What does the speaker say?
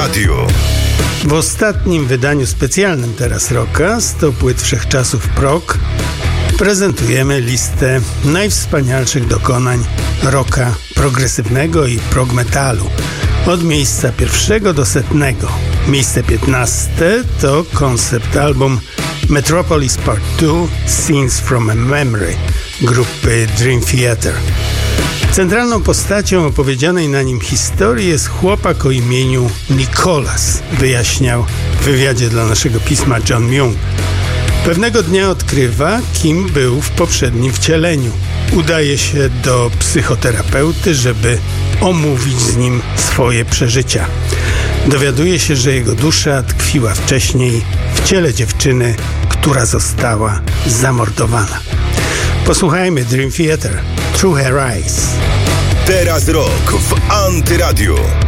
Antyradiu. W ostatnim wydaniu specjalnym Teraz Rocka 100 płyt wszechczasów prog prezentujemy listę najwspanialszych dokonań rocka progresywnego i prog metalu od miejsca 1 do 100. Miejsce 15 to koncept album Metropolis Part 2 Scenes from a Memory grupy Dream Theater. Centralną postacią opowiedzianej na nim historii jest chłopak o imieniu Nicholas, wyjaśniał w wywiadzie dla naszego pisma John Myung. Pewnego dnia odkrywa, kim był w poprzednim wcieleniu. Udaje się do psychoterapeuty, żeby omówić z nim swoje przeżycia. Dowiaduje się, że jego dusza tkwiła wcześniej w ciele dziewczyny, która została zamordowana. Posłuchajmy Dream Theater, Through Her Eyes. Teraz Rock w Antyradiu.